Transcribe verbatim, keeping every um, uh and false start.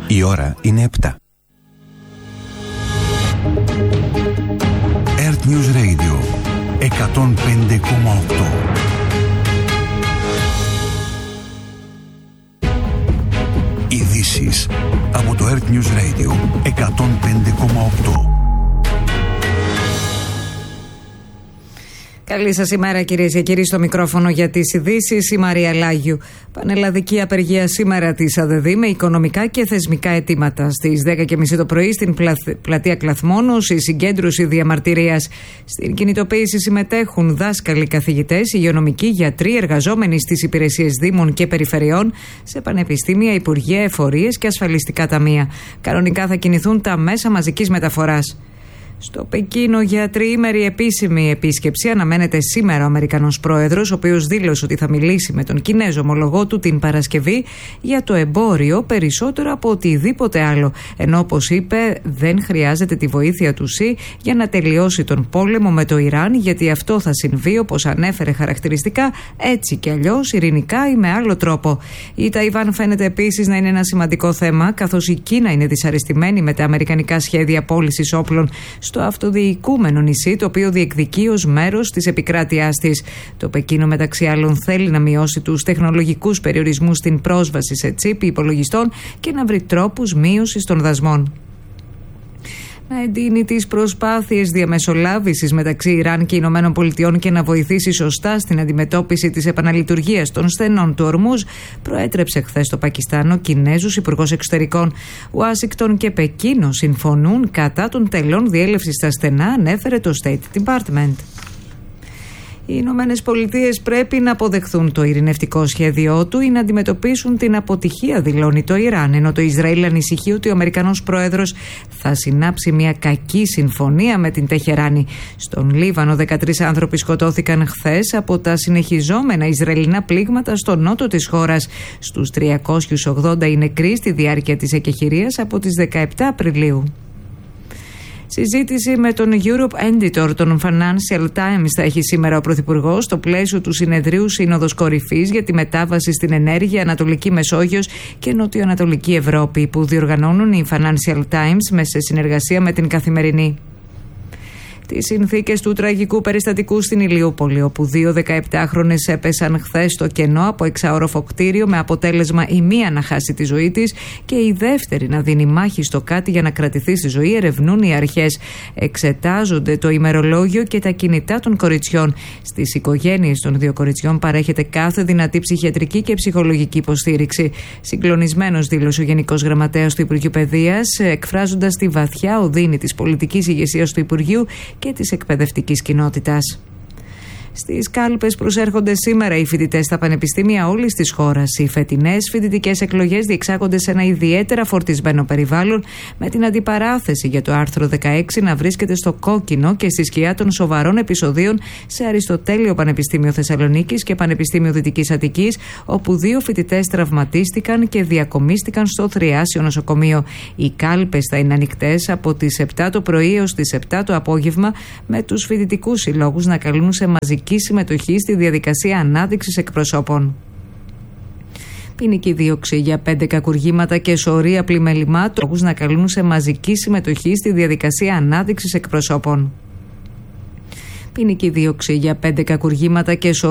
Η ώρα είναι επτά. Earth News Radio εκατόν πέντε κόμμα οκτώ. Ειδήσεις από το Earth News Radio εκατόν πέντε κόμμα οκτώ. Καλή σας ημέρα, κυρίες και κύριοι, στο μικρόφωνο για τις ειδήσεις η Μαρία Λάγιου. Πανελλαδική απεργία σήμερα της ΑΔΔ με οικονομικά και θεσμικά αιτήματα. Στις δέκα και μισή το πρωί στην πλατεία Κλαθμόνος η συγκέντρωση διαμαρτυρίας. Στην κινητοποίηση συμμετέχουν δάσκαλοι, καθηγητές, υγειονομικοί, γιατροί, εργαζόμενοι στις υπηρεσίες δήμων και περιφερειών, σε πανεπιστήμια, υπουργεία, εφορίες και ασφαλιστικά ταμεία. Κανονικά θα κινηθούν τα μέσα μαζικής μεταφοράς. Στο Πεκίνο, για τριήμερη επίσημη επίσκεψη αναμένεται σήμερα ο Αμερικανός πρόεδρος, ο οποίος δήλωσε ότι θα μιλήσει με τον Κινέζο ομολογό του την Παρασκευή για το εμπόριο περισσότερο από οτιδήποτε άλλο. Ενώ, όπως είπε, δεν χρειάζεται τη βοήθεια του ΣΥ για να τελειώσει τον πόλεμο με το Ιράν, γιατί αυτό θα συμβεί, όπως ανέφερε χαρακτηριστικά, έτσι κι αλλιώς, ειρηνικά ή με άλλο τρόπο. Η Ταϊβάν φαίνεται επίσης να είναι ένα σημαντικό θέμα, καθώς η Κίνα είναι δυσαρεστημένη με τα αμερικανικά σχέδια πώλησης όπλων στο αυτοδιοικούμενο νησί, το οποίο διεκδικεί ως μέρος της επικράτειάς της. Το Πεκίνο, μεταξύ άλλων, θέλει να μειώσει τους τεχνολογικούς περιορισμούς στην πρόσβαση σε τσίπ υπολογιστών και να βρει τρόπους μείωσης των δασμών. Να εντείνει τις προσπάθειες διαμεσολάβησης μεταξύ Ιράν και Ηνωμένων Πολιτειών και να βοηθήσει σωστά στην αντιμετώπιση της επαναλειτουργίας των στενών του Ορμούζ, προέτρεψε χθες το Πακιστάν ο Κινέζος Υπουργός Εξωτερικών. Ουάσιγκτον και Πεκίνο συμφωνούν κατά των τελών διέλευσης στα στενά, ανέφερε το State Department. Οι Ηνωμένες Πολιτείες πρέπει να αποδεχθούν το ειρηνευτικό σχέδιό του ή να αντιμετωπίσουν την αποτυχία, δηλώνει το Ιράν, ενώ το Ισραήλ ανησυχεί ότι ο Αμερικανός πρόεδρος θα συνάψει μια κακή συμφωνία με την Τεχεράνη. Στον Λίβανο, δεκατρείς άνθρωποι σκοτώθηκαν χθες από τα συνεχιζόμενα Ισραηλινά πλήγματα στο νότο της χώρας. Στους τριακόσιους ογδόντα είναι νεκροί στη διάρκεια της εκεχηρίας από τις δεκαεπτά Απριλίου. Συζήτηση με τον Europe Editor των Financial Times θα έχει σήμερα ο Πρωθυπουργός στο πλαίσιο του συνεδρίου Σύνοδος Κορυφής για τη μετάβαση στην ενέργεια, Ανατολική Μεσόγειος και Νοτιοανατολική Ευρώπη, που διοργανώνουν οι Financial Times με σε συνεργασία με την Καθημερινή. Τις συνθήκες του τραγικού περιστατικού στην Ηλιούπολη, όπου δύο δεκαεπτάχρονες έπεσαν χθες στο κενό από εξαόροφο κτίριο, με αποτέλεσμα η μία να χάσει τη ζωή της και η δεύτερη να δίνει μάχη στο κάτι για να κρατηθεί στη ζωή, ερευνούν οι αρχές. Εξετάζονται το ημερολόγιο και τα κινητά των κοριτσιών. Στις οικογένειες των δύο κοριτσιών παρέχεται κάθε δυνατή ψυχιατρική και ψυχολογική υποστήριξη. Συγκλονισμένος, δήλωσε ο Γενικός Γραμματέας του Υπουργείου Παιδείας, εκφράζοντας τη βαθιά οδύνη της πολιτικής ηγεσίας του Υπουργείου και της εκπαιδευτικής κοινότητας. Στις κάλπες προσέρχονται σήμερα οι φοιτητές στα πανεπιστήμια όλης της χώρας. Οι φετινές φοιτητικές εκλογές διεξάγονται σε ένα ιδιαίτερα φορτισμένο περιβάλλον, με την αντιπαράθεση για το άρθρο δεκαέξι να βρίσκεται στο κόκκινο και στη σκιά των σοβαρών επεισοδίων σε Αριστοτέλειο Πανεπιστήμιο Θεσσαλονίκης και Πανεπιστήμιο Δυτικής Αττικής, όπου δύο φοιτητές τραυματίστηκαν και διακομίστηκαν στο Θριάσιο νοσοκομείο. Οι κάλπες θα είναι ανοιχτές από τις επτά το πρωί έως τις επτά το απόγευμα, με τους φοιτητικούς συλλόγους να καλούν σε μαζική συμμετοχή στη διαδικασία ανάδειξης εκπροσώπων. Ποινική δίωξη για πέντε κακουργήματα και σωρία πλημελημάτων να καλούν σε μαζική συμμετοχή στη διαδικασία ανάδειξης εκπροσώπων. Ποινική δίωξη για πέντε κακουργήματα και σωρία